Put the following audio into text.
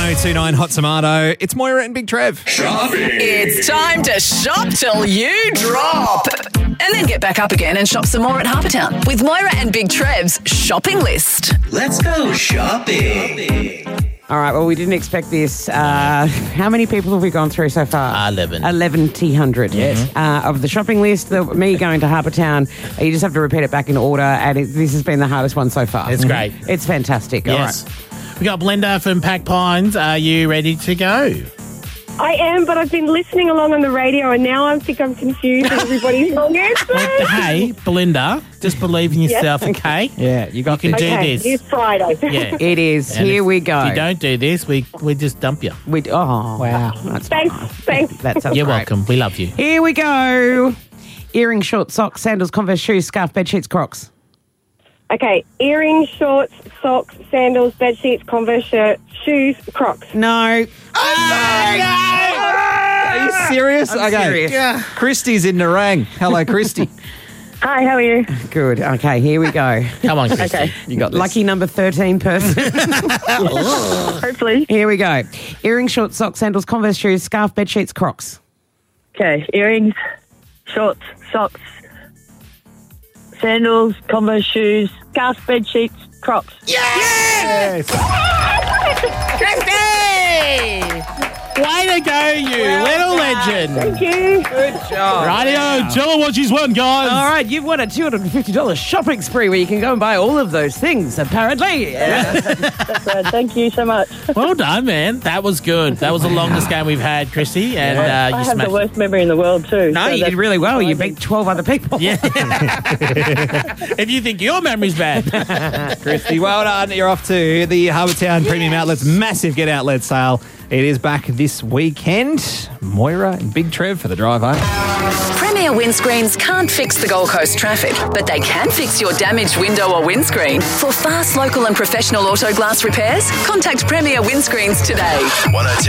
1029 Hot Tomato. It's Moira and Big Trev. Shopping. It's time to shop till you drop. And then get back up again and shop some more at Harbourtown with Moira and Big Trev's shopping list. Let's go shopping. All right, well, we didn't expect this. How many people have we gone through so far? 11. 1,100. Yes. Of the shopping list, me going to Harbourtown, you just have to repeat it back in order, and this has been the hardest one so far. It's great. It's fantastic. Yes. All right. We got Belinda from Pack Pines. Are you ready to go? I am, but I've been listening along on the radio and now I think I'm confused and everybody's wrong answer. Hey, Belinda, just believe in yourself, okay? Yeah, you got You can this. do Okay, this. it's Friday. Yeah. It is. And Here if- we go. If you don't do this, we just dump you. Wow. That's Thanks. That sounds You're great. welcome. We love you. Here we go. Earrings, shorts, socks, sandals, Converse shoes, scarf, bed sheets, Crocs. Okay, earrings, shorts, socks, sandals, bed sheets, Converse shirt, shoes, Crocs. No. Are you serious? I'm serious. Yeah. Christy's in Nerang. Hello, Christy. Hi, how are you? Good. Okay, here we go. Come on, Christy. Okay. You got this. Lucky number 13 person. Hopefully. Here we go. Earrings, shorts, socks, sandals, Converse shoes, scarf, bed sheets, Crocs. Okay, earrings, shorts, socks, sandals, Converse shoes, scarf, bed sheets, Crocs. Way to go, you little legend. Thank you. Rightio, tell her what she's won, guys. All right, you've won a $250 shopping spree where you can go and buy all of those things, apparently. That's right. Thank you so much. Well done, man. That was good. That was the longest game we've had, Christy. And I you have the smashed worst memory in the world too. No, so you did that's really well. You surprising. beat 12 other people. Yeah. If you think your memory's bad. Christy, well done. You're off to the Harbourtown Premium Outlets massive Get Outlet sale. It is back this weekend. Moira and Big Trev for the drive home. Premier Windscreens can't fix the Gold Coast traffic, but they can fix your damaged window or windscreen. For fast, local and professional auto glass repairs, contact Premier Windscreens today. 102.